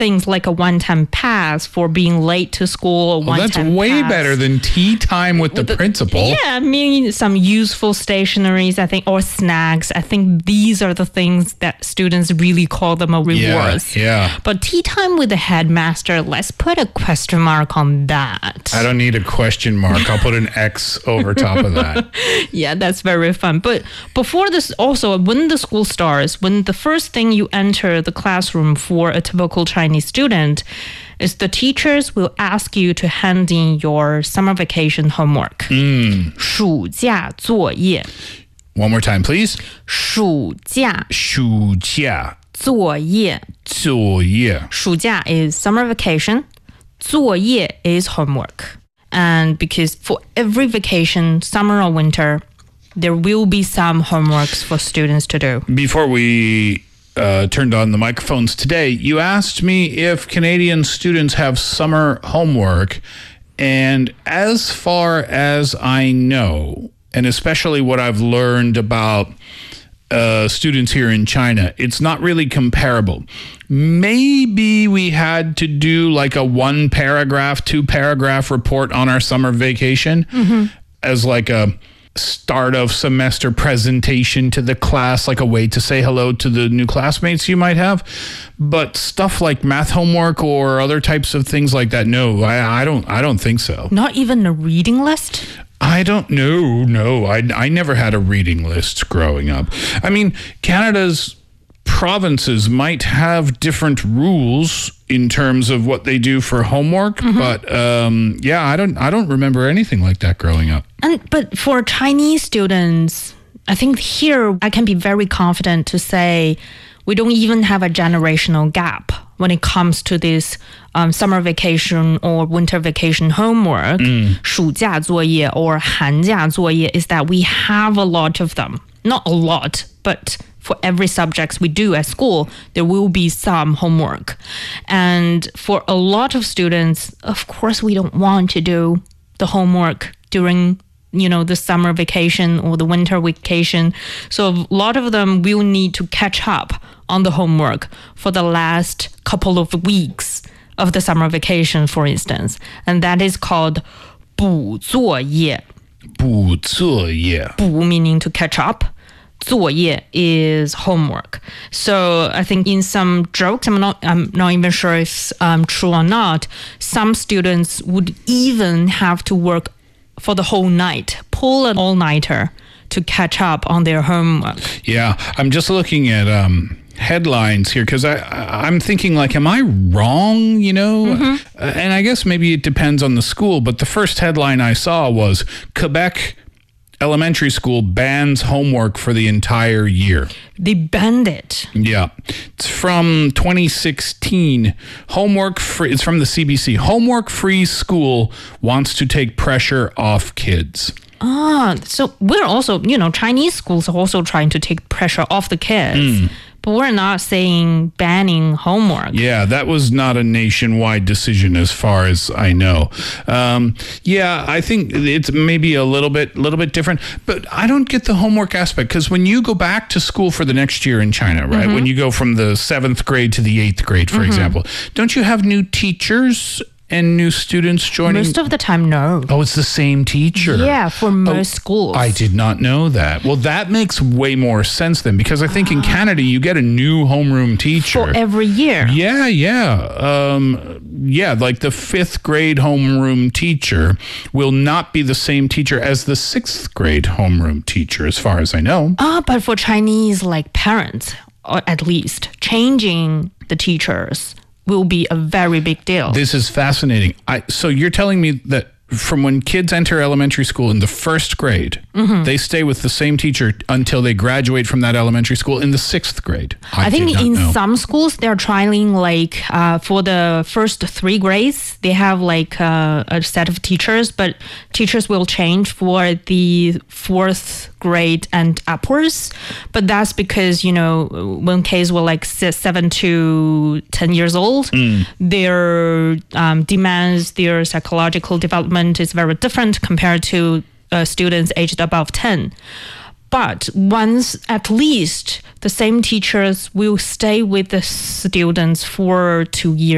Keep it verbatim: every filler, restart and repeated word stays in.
things like a one-time pass for being late to school. Or well, that's way pass. better than tea time with the, the principal. Yeah, I mean, some useful stationaries, I think, or snacks. I think these are the things that students really call them a rewards. Yeah, yeah. But tea time with the headmaster, let's put a question mark on that. I don't need a question mark. I'll put an X over top of that. Yeah, that's very fun. But before this, also, when the school starts, when the first thing you enter the classroom for a typical Chinese student is the teachers will ask you to hand in your summer vacation homework. Mm. 暑假作业. One more time, please. 暑假暑假作业. 作业. 暑假 is summer vacation. 作业 is homework. And because for every vacation, summer or winter, there will be some homeworks for students to do. Before we uh, turned on the microphones today, you asked me if Canadian students have summer homework. And as far as I know, and especially what I've learned about uh, students here in China, it's not really comparable. Maybe we had to do like a one paragraph, two paragraph report on our summer vacation mm-hmm. as like a start of semester presentation to the class, like a way to say hello to the new classmates you might have. But stuff like math homework or other types of things like that, no, I, I don't I don't think so. Not even a reading list? I don't know. No, I, I never had a reading list growing up. I mean, Canada's provinces might have different rules in terms of what they do for homework, mm-hmm. but um, yeah, I don't I don't remember anything like that growing up. And but for Chinese students, I think here I can be very confident to say we don't even have a generational gap when it comes to this um, summer vacation or winter vacation homework, mm. 暑假作业 or 寒假作业, is that we have a lot of them. Not a lot, but for every subject we do at school, there will be some homework. And for a lot of students, of course, we don't want to do the homework during, you know, the summer vacation or the winter vacation. So a lot of them will need to catch up on the homework for the last couple of weeks of the summer vacation, for instance. And that is called 补作业. 补作业. 补 meaning to catch up. 作业 is homework. So I think in some jokes, I'm not, I'm not even sure if it's um, true or not, some students would even have to work for the whole night, pull an all-nighter to catch up on their homework. Yeah, I'm just looking at um, headlines here because I, I'm thinking like, am I wrong, you know? Mm-hmm. Uh, and I guess maybe it depends on the school, but the first headline I saw was Quebec Elementary School bans homework for the entire year. They banned it. Yeah. It's from twenty sixteen. Homework free. It's from the C B C. Homework free school wants to take pressure off kids. Ah, so we're also, you know, Chinese schools are also trying to take pressure off the kids. Mm. But we're not saying banning homework. Yeah, that was not a nationwide decision as far as I know. Um, yeah, I think it's maybe a little bit little bit different. But I don't get the homework aspect because when you go back to school for the next year in China, right? Mm-hmm. When you go from the seventh grade to the eighth grade, for mm-hmm. example, don't you have new teachers and new students joining? Most of the time, no. Oh, it's the same teacher. Yeah, for most oh, schools. I did not know that. Well, that makes way more sense then because I think in Canada, you get a new homeroom teacher. For every year. Yeah, yeah. Um, yeah, like the fifth grade homeroom teacher will not be the same teacher as the sixth grade homeroom teacher, as far as I know. Ah, but for Chinese, like parents, or at least, changing the teachers will be a very big deal. This is fascinating. I, so you're telling me that from when kids enter elementary school in the first grade, mm-hmm. they stay with the same teacher until they graduate from that elementary school in the sixth grade. I, I think in know. some schools, they're trialing like uh, for the first three grades, they have like uh, a set of teachers, but teachers will change for the fourth grade and upwards. But that's because, you know, when kids were like seven to ten years old, mm. their um, demands, their psychological development is very different compared to uh, students aged above ten. But once at least the same teachers will stay with the students for two years.